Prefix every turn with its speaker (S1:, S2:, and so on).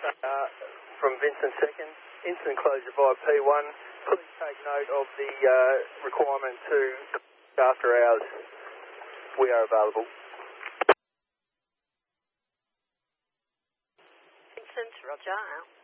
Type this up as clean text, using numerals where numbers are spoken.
S1: From Vincent Second, instant closure by P1. Please take note of the requirement to after hours. We are available.
S2: Vincent, Roger, out.